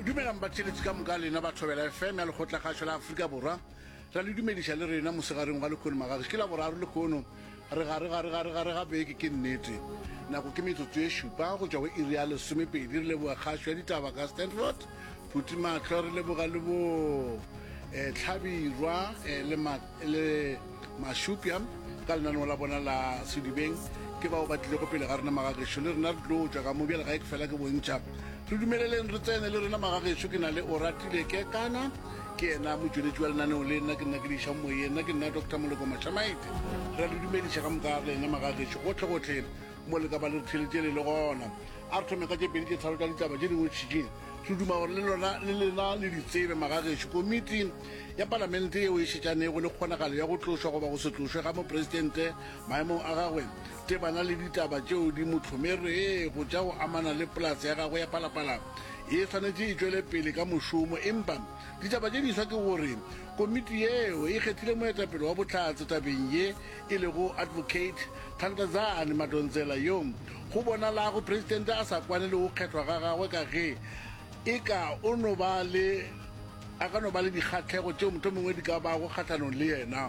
Dumelang batšheletši ka moka lena ba thobela FM ya lekgotla kgašo la Afrika Borwa ra le dumediša le rena mosegareng ga lekgono magage ke la boraro lekgono re ga beke ke nnete nako ke metsotso e šupa go tšwa go iri ya lesomepedi re leboga kgašo ya ditaba ka Stanford Phuti Matlho re leboga le bo Tlhabirwa le Mashupia ka lenaneo la bona la Sedibeng ke bao ba tlile go pele ga rena magagešo le rena re tlo tšwa ka mobjale ga e ke fela ke bontšha re dumeleleng re tsene le rena magagešo ke na le Oratile Kekana ke ena motšweletši wa lenaneo le nna ke nna ke diša moyeng nna ke nna Dr. Moleko Mashamaite re le dumediša ka moka lena magagešo gotlhe mo le ka ba le tšhelete le gona a re thome ka tše pedi tše tharo tša ditaba tše dingwe tšhikeng re duma gore le lena le ditsebe magagešo komiti ya palamente eo e šetšanego le kgonagalo ya go tlošwa goba go se tlošwe ga mopresidente maemong a gagwe tebana le ditaba tšeo di motlhomere go tša go amana le polase ya gagwe ya palapala e tshwanetse e tšwele pele ka mošomo empa ditaba tše diswa ke gore komiti eo e kgethile moetapele wa botlhatse tabeng ye e lego advocate Thandazani Madonsela yo go bonalago presidente a sa kwane le go kgethwa ga gagwe ka ge e ka a ka no ba le dikgatlhego tšeo motho mongwe di ka bago kgatlhanong le yena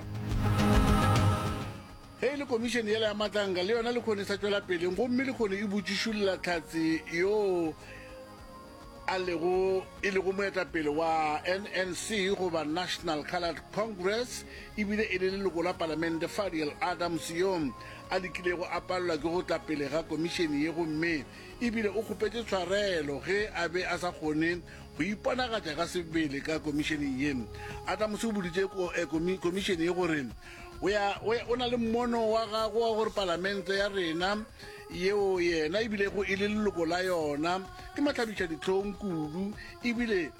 ge le komišene yela ya matlanga le yona le kgone sa tšwela peleng gomme le kgone e botšišolola tlhatse yo e lego moetapele wa NNC goba National Coloured Congress ebile e le leloko la palamente Fadiel Adams yo a lekilego a palelwa ke go tlapele ga komišene ye gomme ebile o kgopetse tshwarelo ge a be a sa kgone go iponagatša ka sebele ka komišene ye Adams o boditše komišene ye gore o na le mmono wa gago wa gore palamente ya rena yeo yena ebile go e le leloko la yona ke matlhabiša ditlhong kudu ebile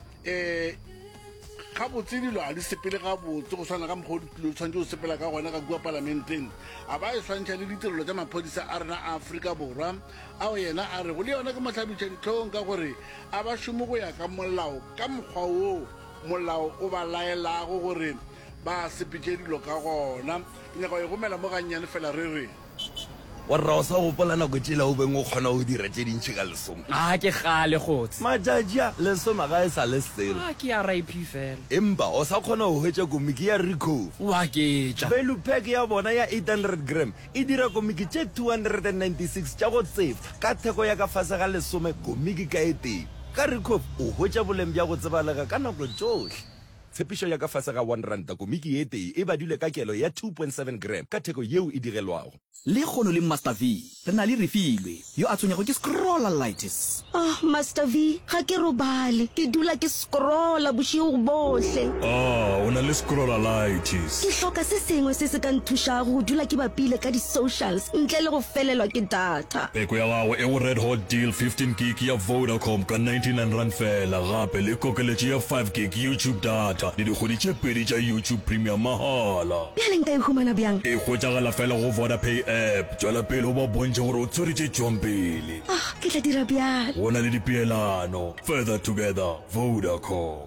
gabotse dilo a di sepele gabotse go tshwana ka mokgwa dilo tshwanetse go sepela ka gona ka kua palamenteng a ba e swantšha le ditirelo tša maphodisa a rena a Afrika Borwa ao yena a re go le yona ke matlhabiša ditlhong ka gore a ba šome go ya ka molao ka mokgwa woo molao o ba laelago gore ba sepetše dilo ka gona ke nyaka go e gomela mo gannyane fela re re warra o sa gopola nako tšela o beng o kgona go dira tše dintšhi ka lesome ke gale gotse matšatšia lesome ga e sa le selo ke ya rip fela empa o sa kgona go hwetša komiki ya Rico wa ketša value pack ya bona ya 800 gram e dira komiki tše 296 tša go tsefa ka theko ya ka fase ga lesome komiki ka eteng ka Rico o hwetša boleng bja go tsebalega ka nako tšohle tshepišo ya ka fase ga 1 ranta komiki ye tee e badile ka kelo ya 2.7 gram ka theko yeo e direlwago le kgono le Master V re na le refilwe yo a tshwenyego ke scrolleritis Master V ga ke robale ke dula ke scrolla bošigo bohle o na le scrolleritis ke hloka se sengwe se se ka nthušago go dula ke bapile ka di-socials ntle le go felelwa ke data peko ya gago e go red hot deal 15 gig ya Vodacom ka 99 rand fela gape le kokeletše ya 5 gig YouTube data le dikgwedi tše pedi tša YouTube Premium mahala bjale nka e humana bjang e hwetšagala fela go Vodapay app tšwela pele o ba bontše gore o tsweretše tšompele ke tla dira bjale go na le dipeelano further together Vodacom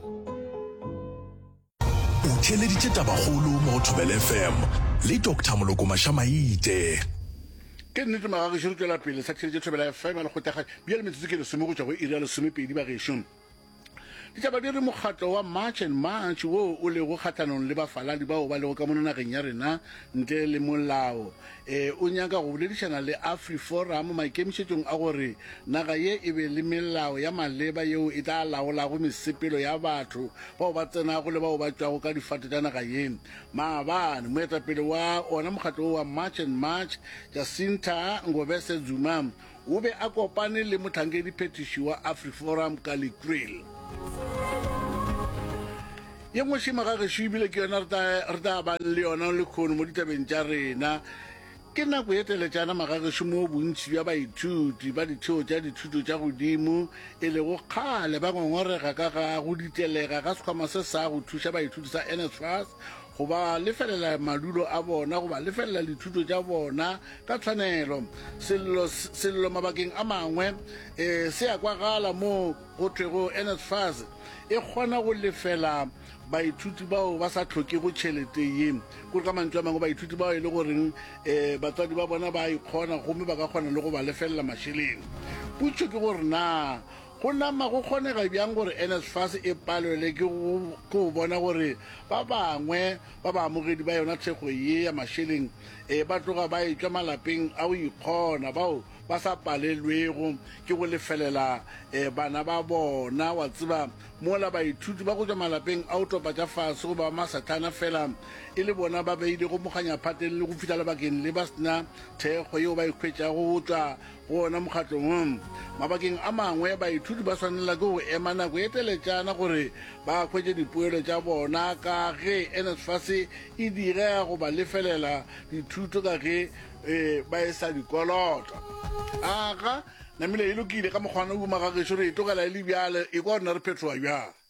o tšheleditše tabagolo mo Thobela FM le Dr. Moleko Mashamaite ke nnete magagešo re tšwela pele sa tšheletše Thobela FM a lekgotla bjale metsotso ke lesome go tšwa go iri ya lesomepedi bagešo ditaba di re mokgatlo wa March and March wo o lego kgathanong le bafaladi bao ba lego ka mo nageng ya rena ntle le molao o nyaka go boledišana le AfriForum maikemišetšong a gore naga ye e be le melao ya maleba yeo e tla laolago mesepelo ya batho bao ba tsenago le bao ba tšwago ka difate tša naga ye maabane moetapele wa ona mokgatlo wa March and March Jacinta Ngobese Zuma o be a kopane le motlhankedi phetiši wa AfriForum Kali Kriel ye nngwe šema gagešo ebile ke yona re ta ba le yona le kgono mo ditabeng tša rena ke nako ye teletšana magagešo mo bontši bja baithuti ba ditheo tša dithuto tša godimo e lego kgale ba ngongorega ka ga go ditelega ga sekgwama se sa go thuša baithuti sa NSFAS go ba lefelela madulo a bona go ba lefelela dithuto tša bona ka tshwanelo sello mabakeng a mangwe se ya kwagala mo go thwego NSFAS e kgona go lefela baithuti bao ba sa tlhoke go tšhelete ye gore ka mantswe a mangwe baithuti bao e le goreng batswadi ba bona ba ikgona gomme ba ka kgona le go ba lefelela mašheleng potso ke gore na go nama go kgonega bjang gore NSFAS e palelwe ke go bona gore ba bangwe ba baamogedi ba yona thekgo ye ya mašeleng ba tloga ba etswa malapeng a go ikgona bao ba sa palelwego ke go lefelela bana ba bona wa tseba mola baithuti ba go tswa malapeng a go topa tša fase go ba masathana fela e le bona ba beile go moganya phateng le go fitlha lebakeng le ba sena thekgo yeo ba ikhwetšago go tswa go ona mokgatlong mabakeng a mangwe baithuti ba swanela ke go ema nako e teletšana gore ba khwetše dipoelo tša bona ka ge NSFAS e direga go ba lefelela dithuto ka ge ba e sa dikolota aga namile e lokile ka mokgwana o bumagagešo re e togela e le bjale e kwa rena re phetoga bjang